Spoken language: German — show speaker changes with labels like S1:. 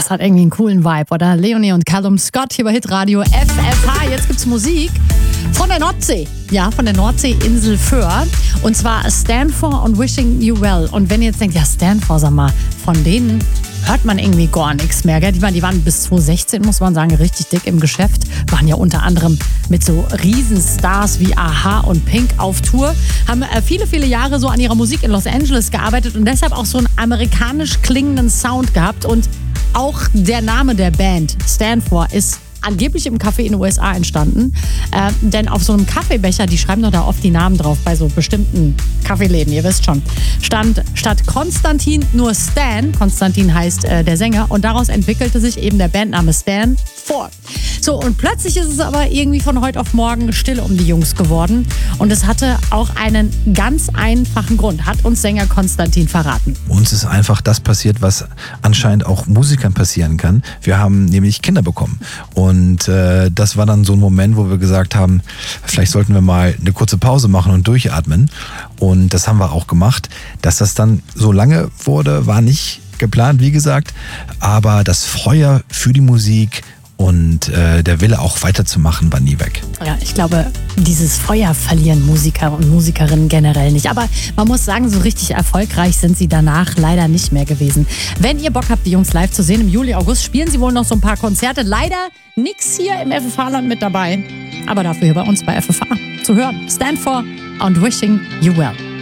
S1: Das hat irgendwie einen coolen Vibe, oder? Leonie und Callum Scott hier bei Hitradio FFH. Jetzt gibt's Musik von der Nordsee. Ja, von der Nordseeinsel Föhr. Und zwar Stanford und Wishing You Well. Und wenn ihr jetzt denkt, ja, Stanford, sag mal, von denen hört man irgendwie gar nichts mehr. Gell? Die waren bis 2016, muss man sagen, richtig dick im Geschäft. Waren ja unter anderem mit so Riesenstars wie Aha und Pink auf Tour. Haben viele, viele Jahre so an ihrer Musik in Los Angeles gearbeitet und deshalb auch so einen amerikanisch klingenden Sound gehabt. Und auch der Name der Band, Stanford, ist angeblich im Café in den USA entstanden. Denn auf so einem Kaffeebecher, die schreiben doch da oft die Namen drauf, bei so bestimmten Kaffeeläden, ihr wisst schon, stand statt Konstantin nur Stan. Konstantin heißt der Sänger. Und daraus entwickelte sich eben der Bandname Stanford. So, und plötzlich ist es aber irgendwie von heute auf morgen still um die Jungs geworden. Und es hatte auch einen ganz einfachen Grund, hat uns Sänger Konstantin verraten.
S2: Uns ist einfach das passiert, was anscheinend auch Musikern passieren kann. Wir haben nämlich Kinder bekommen. Und das war dann so ein Moment, wo wir gesagt haben, vielleicht sollten wir mal eine kurze Pause machen und durchatmen. Und das haben wir auch gemacht. Dass das dann so lange wurde, war nicht geplant, wie gesagt. Aber das Feuer für die Musik und der Wille auch weiterzumachen war nie weg.
S1: Ja, ich glaube, dieses Feuer verlieren Musiker und Musikerinnen generell nicht. Aber man muss sagen, so richtig erfolgreich sind sie danach leider nicht mehr gewesen. Wenn ihr Bock habt, die Jungs live zu sehen, im Juli, August spielen sie wohl noch so ein paar Konzerte. Leider nix hier im FFH-Land mit dabei. Aber dafür hier bei uns bei FFH zu hören. Stanford und Wishing You Well.